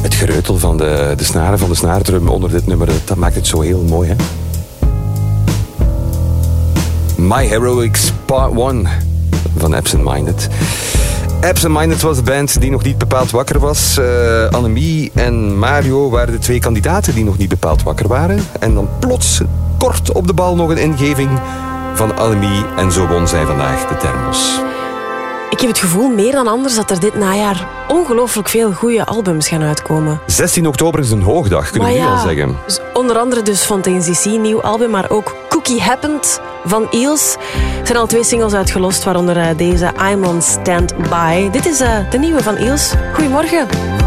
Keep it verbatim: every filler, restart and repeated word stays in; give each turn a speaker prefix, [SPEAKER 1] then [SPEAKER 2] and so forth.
[SPEAKER 1] Het gereutel van de, de snaren van de snaardrum onder dit nummer, dat maakt het zo heel mooi, hè? My Heroics Part one van Absent Minded. Absent Minded was de band die nog niet bepaald wakker was. Uh, Annemie en Mario waren de twee kandidaten die nog niet bepaald wakker waren. En dan plots, kort op de bal, nog een ingeving van Annemie. En zo won zij vandaag de thermos.
[SPEAKER 2] Ik heb het gevoel, meer dan anders, dat er dit najaar ongelooflijk veel goede albums gaan uitkomen.
[SPEAKER 1] zestien oktober is een hoogdag, kunnen we
[SPEAKER 2] maar
[SPEAKER 1] nu
[SPEAKER 2] ja,
[SPEAKER 1] al zeggen.
[SPEAKER 2] Dus onder andere dus Fontaine's D C, nieuw album, maar ook Cookie Happened van Eels. Er zijn al twee singles uitgelost, waaronder uh, deze I'm on Stand By. Dit is uh, de nieuwe van Eels. Goedemorgen.